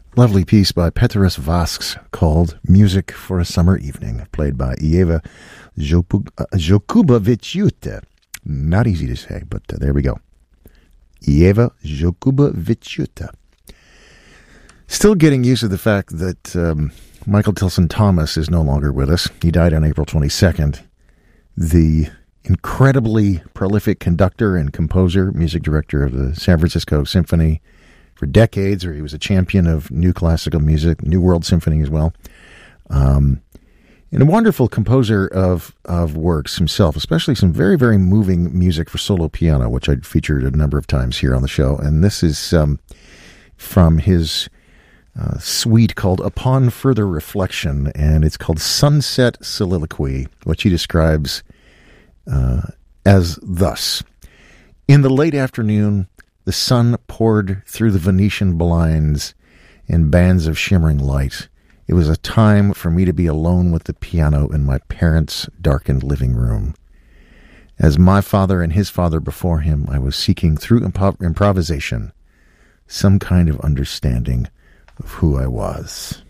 Lovely piece by Petrus Vasks called Music for a Summer Evening, played by Ieva Jokubovičiūtė. Not easy to say, but there we go. Ieva Jokubovičiūtė. Still getting used to the fact that Michael Tilson Thomas is no longer with us. He died on April 22nd. The incredibly prolific conductor and composer, music director of the San Francisco Symphony for decades, or he was a champion of new classical music, New World Symphony as well. And a wonderful composer of works himself, especially some very, very moving music for solo piano, which I'd featured a number of times here on the show. And this is from his suite called Upon Further Reflection, and it's called Sunset Soliloquy, which he describes as thus. In the late afternoon, the sun poured through the Venetian blinds in bands of shimmering light. It was a time for me to be alone with the piano in my parents' darkened living room. As my father and his father before him, I was seeking through improvisation some kind of understanding of who I was.